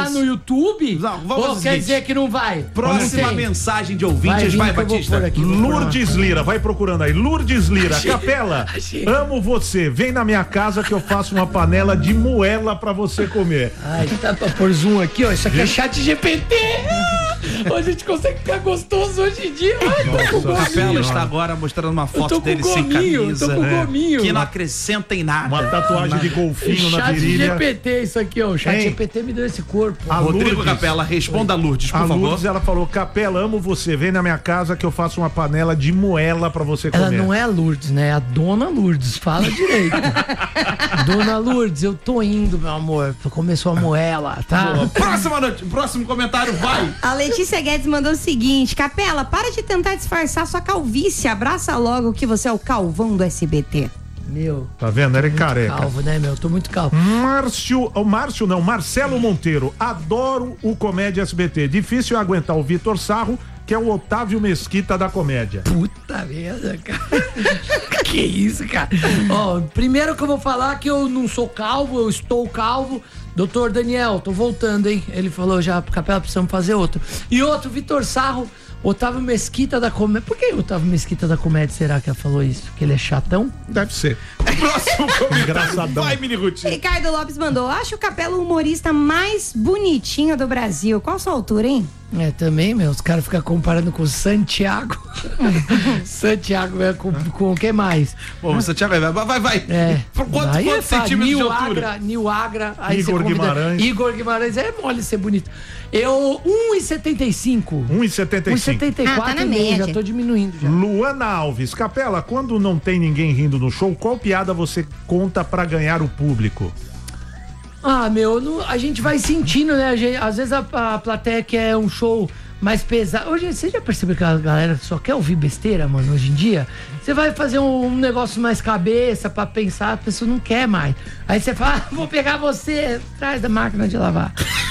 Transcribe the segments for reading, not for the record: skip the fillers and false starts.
lá no YouTube? Vamos quer dizer que não vai? Próxima mensagem de ouvintes, vai Batista. Lourdes Lira, vai procurando aí. Lourdes Lira, Capela, amo você. Vem na minha casa que eu faço uma panela de moela pra você comer. Ai, tá pra pôr zoom aqui, ó. Isso aqui é chat GPT. A gente consegue ficar gostoso hoje em dia. Ai, o Capela está agora mostrando uma foto dele sem camisa. Tô com gominho. Que não acrescenta em nada. Uma tatuagem de golfinho na virilha. Chat GPT, isso aqui, ó. O chat GPT me deu esse corpo. Rodrigo Capela, responda a Lourdes, por favor. A Lourdes, ela falou, Capela, amo você. Vem na minha casa que eu faço uma panela de moela pra você comer. Ela não é a Lourdes, né? É a Dona Lourdes. Fala direito. Dona Lourdes, eu tô indo, meu amor. Começou a moela, tá? Próximo comentário, vai. A Letícia Guedes mandou o seguinte: Capela, para de tentar disfarçar sua calvície. Abraça logo que você é o calvão do SBT. Meu. Tá vendo? Ele é careca. Calvo, né, meu? Tô muito calvo. Marcelo Monteiro. Adoro o Comédia SBT. Difícil aguentar o Vitor Sarro, que é o Otávio Mesquita da comédia. Puta merda, cara. Que isso, cara? Ó, primeiro que eu vou falar que eu não sou calvo, eu estou calvo. Doutor Daniel, tô voltando, hein? Ele falou já, Capela, precisamos fazer outro. E outro, Vitor Sarro, Otávio Mesquita da comédia. Por que o Otávio Mesquita da comédia, será que ela falou isso? Que ele é chatão? Deve ser. Próximo comentário. Engraçadão. Vai, Mini Ruth. Ricardo Lopes mandou: acho o Capela o humorista mais bonitinho do Brasil. Qual a sua altura, hein? É, também, meu, os caras ficam comparando com o Santiago. Santiago é com o que mais? Bom, o Santiago vai. É. Quantos centímetros de altura? Nil Agra. Aí Igor Guimarães. Igor Guimarães, é mole ser bonito. Eu, 1,75. 1,74. Tá na média. Já tô diminuindo já. Luana Alves. Capela, quando não tem ninguém rindo no show, qual piada você conta pra ganhar o público? Ah, meu, a gente vai sentindo, né? Às vezes a plateia quer um show mais pesado. Hoje, você já percebeu que a galera só quer ouvir besteira, mano, hoje em dia? Você vai fazer um negócio mais cabeça pra pensar, a pessoa não quer mais. Aí você fala, vou pegar você atrás da máquina de lavar.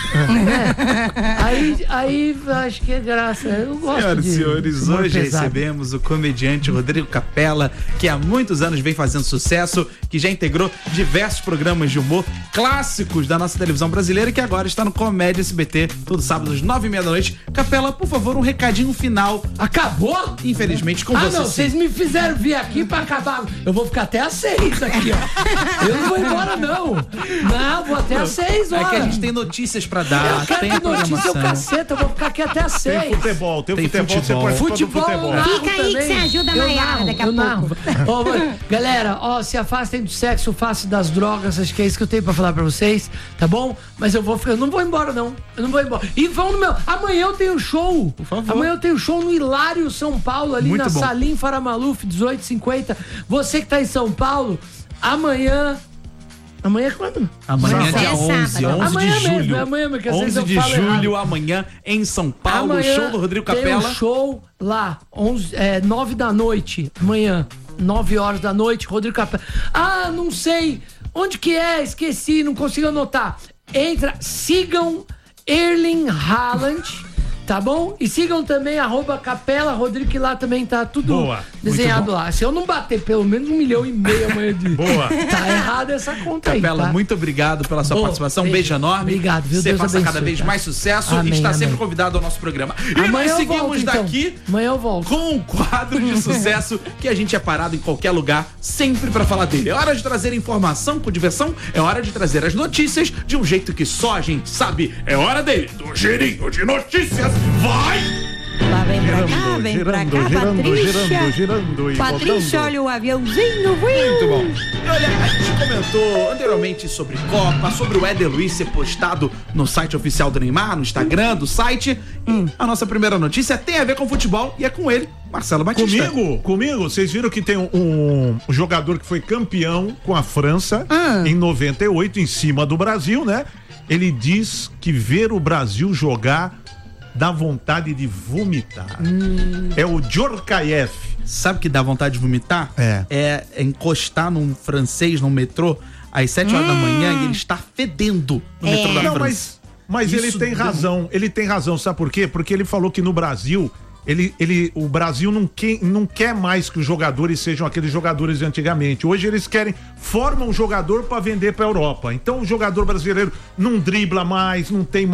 Aí acho que é graça. Eu gosto. Senhoras e senhores, hoje recebemos o comediante Rodrigo Capela, que há muitos anos vem fazendo sucesso, que já integrou diversos programas de humor clássicos da nossa televisão brasileira e que agora está no Comédia SBT, todo sábado às 9h30 da noite. Capela, por favor, um recadinho final. Acabou? Infelizmente, com você. Não, vocês me fizeram vir aqui pra acabar. Eu vou ficar até às 6 aqui, ó. Eu não vou embora, não. Não, vou até às 6 horas. É que a gente tem notícias pra dar. Eu quero tem notícia, o caceta, eu vou ficar aqui até às 6. Tem futebol, você participa do futebol. Fica aí que você ajuda a Maiara daqui a pouco. Galera, se afastem do sexo, face das drogas, acho que é isso que eu tenho pra falar pra vocês, tá bom? Mas eu não vou embora, não. Eu não vou embora. E vão no meu. Amanhã eu tenho show. Por favor. Amanhã eu tenho show no Hilário São Paulo, ali na Salim Faramaluf, 18h50. Você que tá em São Paulo, amanhã é quando? Amanhã é dia 11 amanhã de julho. Mesmo, amanhã, 11 de julho, amanhã em São Paulo, amanhã show do Rodrigo Capela. Tem um show lá, 9 da noite, amanhã, 9 horas da noite, Rodrigo Capela. Ah, não sei, onde que é? Esqueci, não consigo anotar. Sigam Erling Haaland, tá bom? E sigam também @Capela Rodrigo, que lá também tá tudo desenhado lá. Se eu não bater pelo menos 1,5 milhão amanhã de... Boa. Tá errado essa conta aí, Capela, tá? muito obrigado pela sua participação. Um beijo enorme. Obrigado, viu? Você Deus faça abençoe, cada vez tá? mais sucesso Amém, e está amém. sempre convidado ao nosso programa. E Amanhã nós seguimos volto, daqui então. Amanhã eu volto. com um quadro de sucesso que a gente é parado em qualquer lugar, sempre pra falar dele. É hora de trazer informação com diversão, é hora de trazer as notícias de um jeito que só a gente sabe. É hora dele, do girinho de notícias. Vai! Lá vem pra cá, vem pra cá, Patrícia. Girando e Patrícia, voltando. olha o aviãozinho. Muito bom. E olha, a gente comentou anteriormente sobre Copa, sobre o Éder Luiz ser postado no site oficial do Neymar, no Instagram do site. A nossa primeira notícia tem a ver com futebol e é com ele, Marcelo Batista. Comigo, vocês viram que tem um jogador que foi campeão com a França em 98, em cima do Brasil, né? Ele diz que ver o Brasil jogar dá vontade de vomitar. É o Djorkaeff. Sabe o que dá vontade de vomitar? É encostar num francês, num metrô, às 7 horas da manhã e ele está fedendo no metrô da França. Mas ele tem razão, sabe por quê? Porque ele falou que no Brasil, o Brasil não quer mais que os jogadores sejam aqueles jogadores de antigamente. Hoje eles formam um jogador para vender para a Europa. Então o jogador brasileiro não dribla mais, não tem